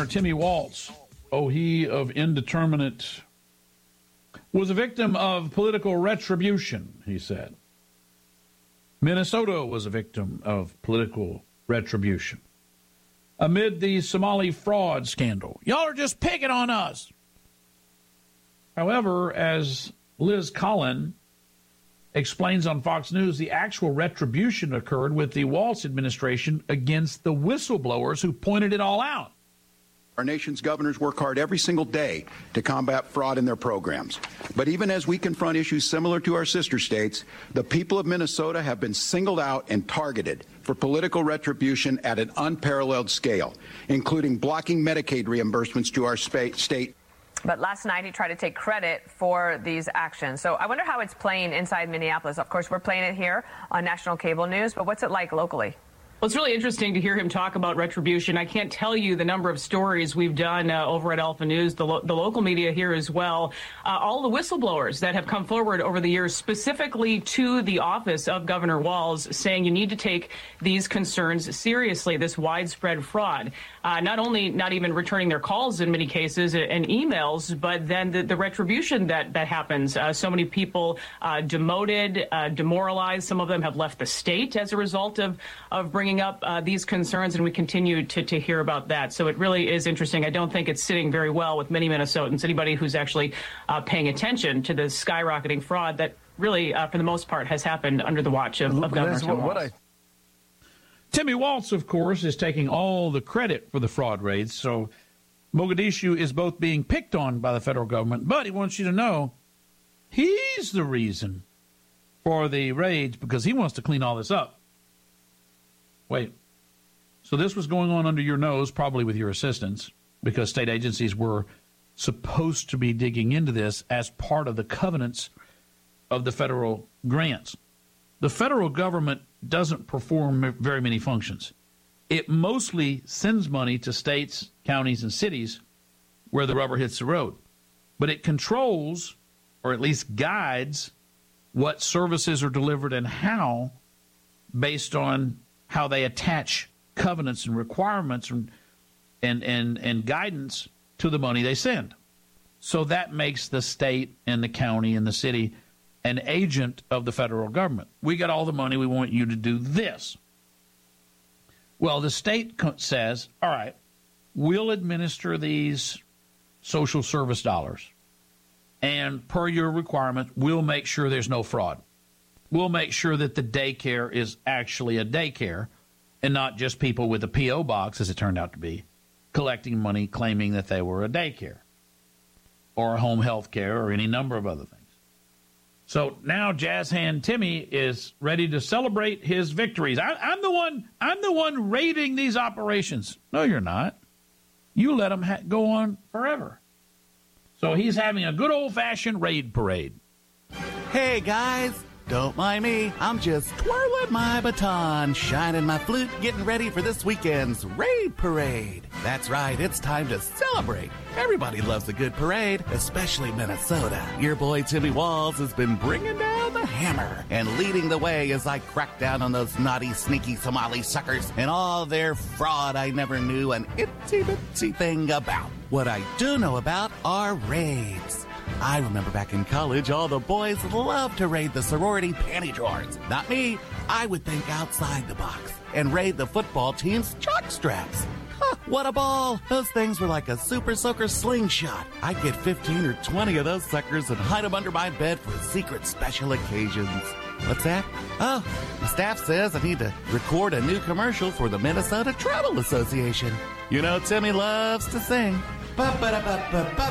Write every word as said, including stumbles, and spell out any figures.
Governor Timmy Walz, oh, he of indeterminate, was a victim of political retribution, he said. Minnesota was a victim of political retribution amid the Somali fraud scandal. Y'all are just picking on us. However, as Liz Collin explains on Fox News, the actual retribution occurred with the Walz administration against the whistleblowers who pointed it all out. Our nation's governors work hard every single day to combat fraud in their programs. But even as we confront issues similar to our sister states, the people of Minnesota have been singled out and targeted for political retribution at an unparalleled scale, including blocking Medicaid reimbursements to our state. But last night, he tried to take credit for these actions. So I wonder how it's playing inside Minneapolis. Of course, we're playing it here on national cable news, but what's it like locally? Well, it's really interesting to hear him talk about retribution. I can't tell you the number of stories we've done uh, over at Alpha News, the, lo- the local media here as well. Uh, all the whistleblowers that have come forward over the years, specifically to the office of Governor Walz, saying you need to take these concerns seriously, this widespread fraud. Uh, not only not even returning their calls in many cases and emails, but then the, the retribution that, that happens. Uh, so many people uh, demoted, uh, demoralized. Some of them have left the state as a result of, of bringing up uh, these concerns, and we continue to, to hear about that. So it really is interesting. I don't think it's sitting very well with many Minnesotans, anybody who's actually uh, paying attention to the skyrocketing fraud that really, uh, for the most part, has happened under the watch of, of Governor Tim Walz. What I- Timmy Walz, of course, is taking all the credit for the fraud raids, so Mogadishu is both being picked on by the federal government, but he wants you to know he's the reason for the raids because he wants to clean all this up. Wait, so this was going on under your nose, probably with your assistance, because state agencies were supposed to be digging into this as part of the covenants of the federal grants. The federal government doesn't perform very many functions. It mostly sends money to states, counties, and cities where the rubber hits the road. But it controls, or at least guides, what services are delivered and how, based on how they attach covenants and requirements and, and, and, and guidance to the money they send. So that makes the state and the county and the city an agent of the federal government. We got all the money. We want you to do this. Well, the state says, all right, we'll administer these social service dollars. And per your requirement, we'll make sure there's no fraud. We'll make sure that the daycare is actually a daycare and not just people with a P O box, as it turned out to be, collecting money claiming that they were a daycare or home health care or any number of other things. So now Jazz Hand Timmy is ready to celebrate his victories. I, I'm the one. I'm the one raiding these operations. No, you're not. You let them ha- go on forever. So he's having a good old-fashioned raid parade. Hey guys, don't mind me. I'm just twirling my baton, shining my flute, getting ready for this weekend's raid parade. That's right, it's time to celebrate. Everybody loves a good parade, especially Minnesota. Your boy Timmy Walz has been bringing down the hammer and leading the way as I crack down on those naughty, sneaky Somali suckers and all their fraud I never knew an itty-bitty thing about. What I do know about are raids. I remember back in college, all the boys loved to raid the sorority panty drawers. Not me. I would think outside the box and raid the football team's jock straps. Huh, what a ball. Those things were like a super soaker slingshot. I'd get fifteen or twenty of those suckers and hide them under my bed for secret special occasions. What's that? Oh, the staff says I need to record a new commercial for the Minnesota Travel Association. You know, Timmy loves to sing. Ba-ba-da-ba-ba-ba.